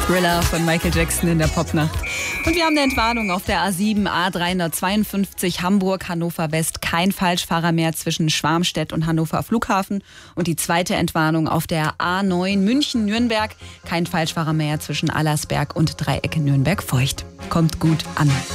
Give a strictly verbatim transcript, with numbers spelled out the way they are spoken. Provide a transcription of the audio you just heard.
Thriller von Michael Jackson in der Popnacht. Und wir haben eine Entwarnung auf der A sieben, A dreihundertzweiundfünfzig, Hamburg, Hannover West. Kein Falschfahrer mehr zwischen Schwarmstedt und Hannover Flughafen. Und die zweite Entwarnung auf der A neun, München, Nürnberg. Kein Falschfahrer mehr zwischen Allersberg und Dreieck Nürnberg-Feucht. Kommt gut an.